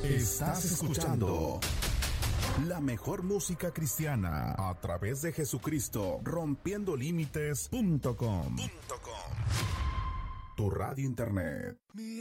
Estás escuchando la mejor música cristiana a través de Jesucristo, rompiendolímites.com. Tu radio internet.